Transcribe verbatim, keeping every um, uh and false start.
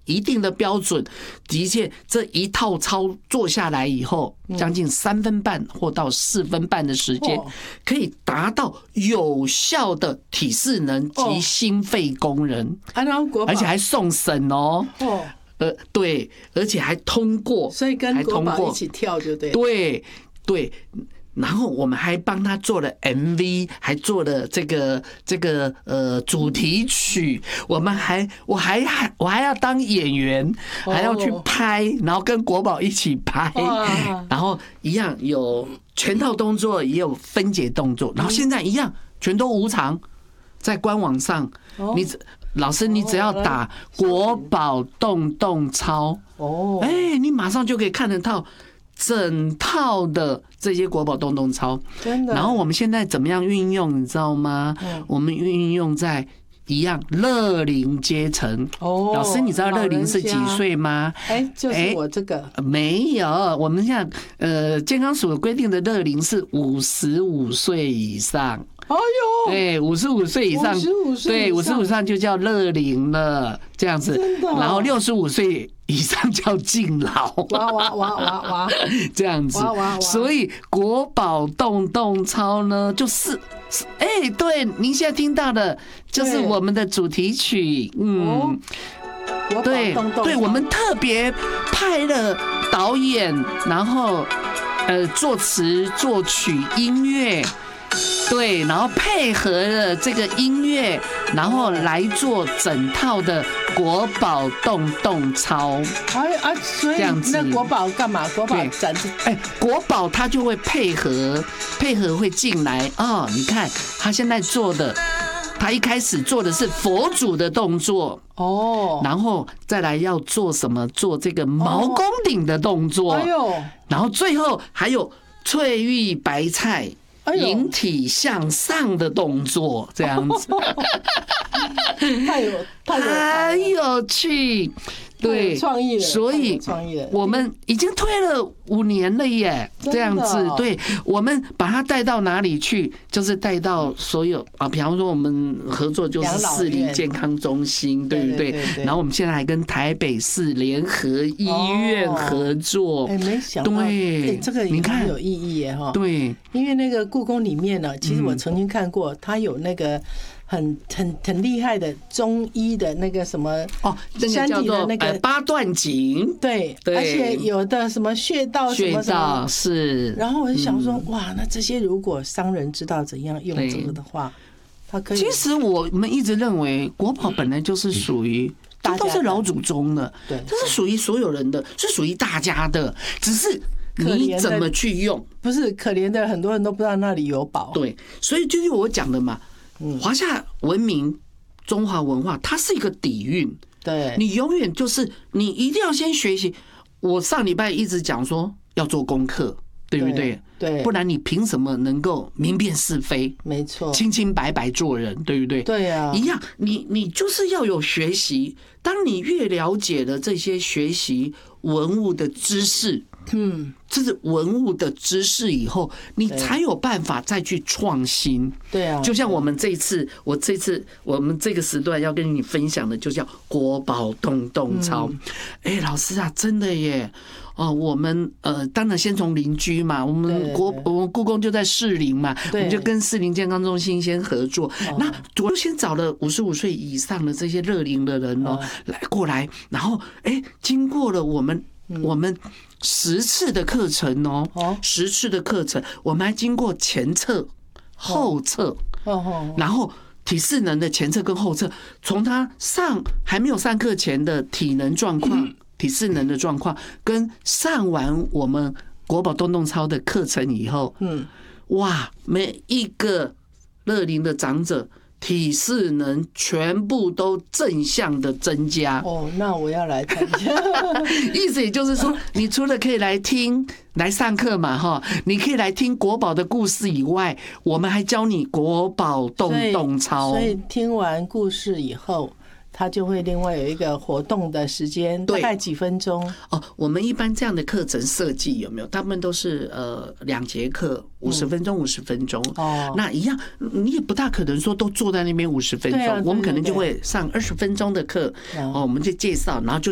一定的标准，的确这一套操做下来以后，将近三分半或到四分半的时间，可以达到有效的体适能及心肺功能，而且还送审哦。呃，对，而且还通过， 所以跟国宝一起跳就对。 对对。然后我们还帮他做了 M V， 还做了这个这个呃主题曲。我们还我还还我还要当演员，还要去拍，然后跟国宝一起拍，然后一样有全套动作，也有分解动作。然后现在一样全都无偿，在官网上，你老师你只要打国宝动动操，哦，哎，你马上就可以看得到整套的这些国宝动动操，真的。然后我们现在怎么样运用，你知道吗？嗯、我们运用在一样乐龄阶层。哦，老师，你知道乐龄是几岁吗？ 哎，就是我这个、 欸、没有，我们现在呃健康署规定的乐龄是五十五岁以上。 哎呦， 对，五十五岁以上，对，五十五上就叫乐龄了，这样子。然后六十五岁以上叫敬老。 哇哇哇哇哇， 这样子。哇哇哇！所以国宝动动操呢，就是哎、欸，对，您现在听到的就是我们的主题曲，嗯。对对，我们特别派了导演，然后呃作词、作曲、音乐。对，然后配合了这个音乐，然后来做整套的国宝动动操。 哎啊，所以那国宝干嘛？国宝展示， 哎，国宝他就会配合，配合会进来哦。你看他现在做的，他一开始做的是佛祖的动作哦，然后再来要做什么？做这个毛公鼎的动作。哎呦，然后最后还有翠玉白菜。引体向上的动作，这样子， 太有太有趣，对， 创意了。 所以我们已经推了五年了耶，这样子，对，我们把它带到哪里去？就是带到所有啊，比方说我们合作就是市立健康中心，对不对？然后我们现在还跟台北市联合医院合作， 哎，没想到，对，这个你看有意义耶哈， 对， 因为那个故宫里面呢，其实我曾经看过，它有那个。很很很厉害的中医的那个什么哦， 山体的那个八段锦， 对，而且有的什么穴道什么什么是。 然后我就想说，哇，那这些如果商人知道怎样用这个的话，他可以。 其实我们一直认为国宝本来就是属于，这都是老祖宗的，对，这是属于所有人的，是属于大家的，只是你怎么去用。 不是可怜的，很多人都不知道那里有宝。 对，所以就是我讲的嘛。华夏文明、中华文化，它是一个底蕴。 对， 你永远就是你一定要先学习。我上礼拜一直讲说要做功课，对不对？ 对， 不然你凭什么能够明辨是非？ 没错， 清清白白做人，对不对？ 对啊， 一样，你你就是要有学习。当你越了解了这些学习文物的知识。嗯，这是文物的知识以后，你才有办法再去创新。 对啊， 就像我们这一次，我这次我们这个时段要跟你分享的，就叫国宝动动操。哎、嗯，老师啊，真的耶！哦，我们呃，当然先从邻居嘛，我们国我们故宫就在士林嘛，我们就跟士林健康中心先合作。那我就先找了五十五岁以上的这些乐龄的人哦，来过来，然后哎，经过了我们。我们十次的课程哦，十次的课程，我们还经过前测、后测，然后体适能的前测跟后测，从他上还没有上课前的体能状况、体适能的状况，跟上完我们国宝动动操的课程以后，嗯，哇，每一个乐龄的长者。体适能全部都正向的增加哦，那我要来参加。 意思也就是说，你除了可以来听、来上课嘛，哈，你可以来听国宝的故事以外，我们还教你国宝动动操。 所以听完故事以后。它就会另外有一个活动的时间，大概几分钟哦。我们一般这样的课程设计有没有？他们都是呃两节课，五十分钟，五十分钟。哦，那一样，你也不大可能说都坐在那边五十分钟，我们可能就会上二十分钟的课。哦，我们就介绍，然后就。